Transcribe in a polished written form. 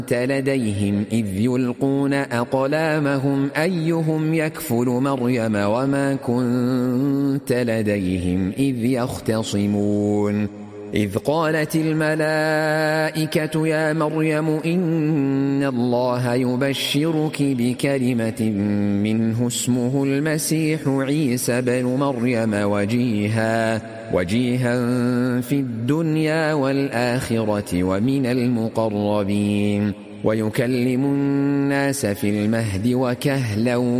لديهم إذ يلقون أقلامهم أيهم يكفل مريم وما كنت لديهم إذ يختصمون إذ قالت الملائكة يا مريم إن الله يبشرك بكلمة منه اسمه المسيح عيسى بن مريم وجيها في الدنيا والآخرة ومن المقربين ويكلم الناس في المهد وكهلا